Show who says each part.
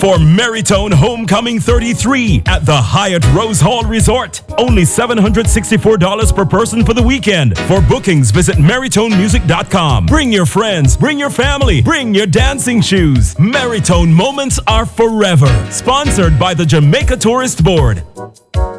Speaker 1: for Maritone Homecoming 33 at the Hyatt Rose Hall Resort. Only $764 per person for the weekend. For bookings, visit maritonemusic.com. Bring your friends, bring your family, bring your dancing shoes. Maritone moments are forever. Sponsored by the Jamaica Tourist Board.